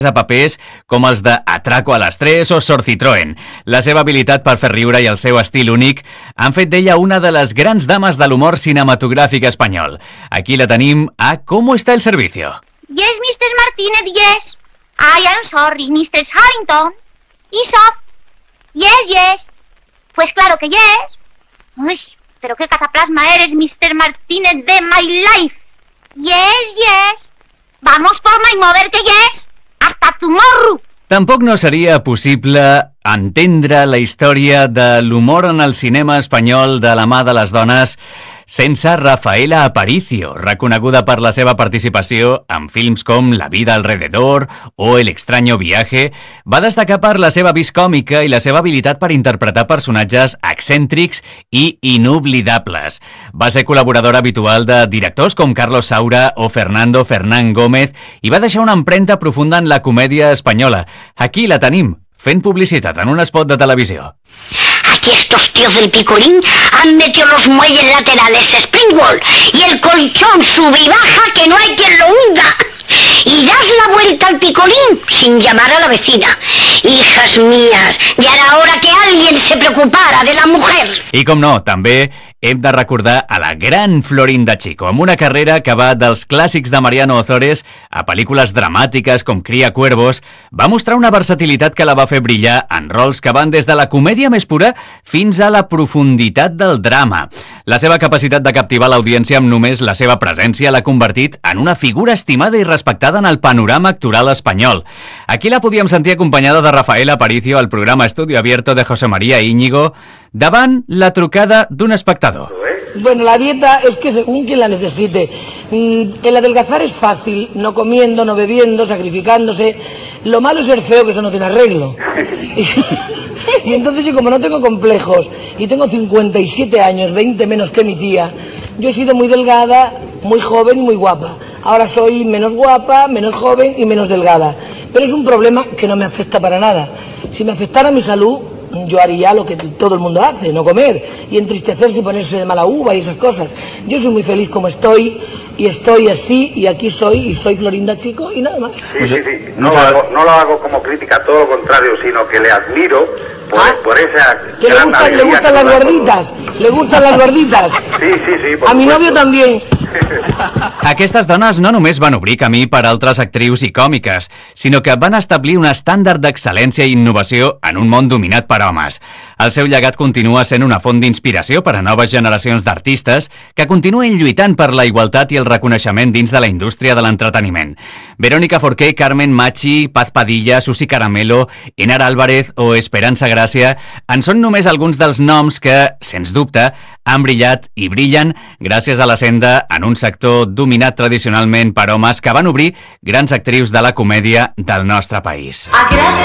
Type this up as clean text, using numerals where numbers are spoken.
a papers com els de Atraco a les 3 o Sor Citroën. La seva habilitat per fer riure i el seu estil únic han fet d'ella una de les grans dames de l'humor cinematogràfic espanyol. Aquí la tenim a ¿Cómo está el servicio? Yes, Mr. Martínez, yes. I am sorry, Mr. Harrington. Is up. Yes. Pues claro que yes. Uy, pero qué cataplasma eres, Mr. Martínez de my life. Yes. Vamos por my mother que yes. Hasta tomorrow. Tampoc no seria possible entendre la història de l'humor en el cinema espanyol de la mà de les dones sense Rafaela Aparicio, reconeguda per la seva participació en films com La vida alrededor o El extraño viaje. Va destacar per la seva vis còmica i la seva habilitat per interpretar personatges excèntrics i inoblidables. Va ser col·laboradora habitual de directors com Carlos Saura o Fernando Fernán Gómez i va deixar una empremta profunda en la comèdia espanyola. Aquí la tenim, fent publicitat en un spot de televisió. Aquí estos tíos del Picolín han metido los muelles laterales Springwall y el colchón sube y baja que no hay quien lo hunda. Y das la vuelta al Picolín sin llamar a la vecina. Hijas mías, ya era hora que alguien se preocupara de la mujer. I com no, també hem de recordar a la gran Florinda Chico, amb una carrera que va dels clàssics de Mariano Ozores a pel·lícules dramàtiques com Cría Cuervos. Va mostrar una versatilitat que la va fer brillar en rols que van des de la comèdia més pura fins a la profunditat del drama. La seva capacitat de captivar l'audiència amb només la seva presència l'ha convertit en una figura estimada i respectada en el panorama actoral espanyol. Aquí la podíem sentir acompanyada de Rafaela Aparicio al programa Estudio Abierto de José María Íñigo davant la trucada d'un espectador. Bueno, la dieta es que según quien la necesite. El adelgazar es fácil, no comiendo, no bebiendo, sacrificándose. Lo malo es ser feo, que eso no tiene arreglo. Y entonces yo, como no tengo complejos y tengo 57 años, 20 menos que mi tía, yo he sido muy delgada, muy joven y muy guapa. Ahora soy menos guapa, menos joven y menos delgada. Pero es un problema que no me afecta para nada. Si me afectara mi salud, yo haría lo que todo el mundo hace, no comer y entristecerse y ponerse de mala uva y esas cosas. Yo soy muy feliz como estoy y estoy así y aquí soy y soy Florinda Chico y nada más. Sí. No lo hago como crítica, todo lo contrario, sino que le admiro por esa... Que le gustan las gorditas, le gustan las gorditas. Sí. A mi novio también. Aquestes dones no només van obrir camí per a altres actrius i còmiques, sinó que van establir un estàndard d'excel·lència i innovació en un món dominat per homes. El seu llegat continua sent una font d'inspiració per a noves generacions d'artistes que continuen lluitant per la igualtat i el reconeixement dins de la indústria de l'entreteniment. Verónica Forqué, Carmen Machi, Paz Padilla, Susi Caramelo, Enar Álvarez o Esperanza Gràcia en són només alguns dels noms que, sens dubte, han brillat i brillen gràcies a la senda en un sector dominat tradicionalment per homes que van obrir grans actrius de la comèdia del nostre país.